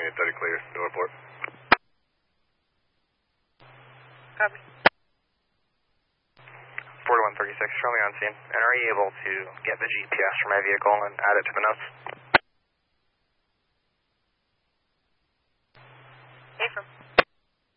30 clear, no report. Copy. 4136, show me on scene. And are you able to get the GPS from my vehicle and add it to the notes? Affirm.